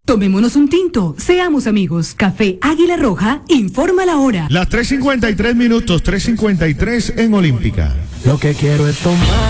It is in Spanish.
Tomémonos un tinto, seamos amigos. Café Águila Roja, informa la hora. Las 3:53 minutos, 3:53 en Olímpica. Lo que quiero es tomar.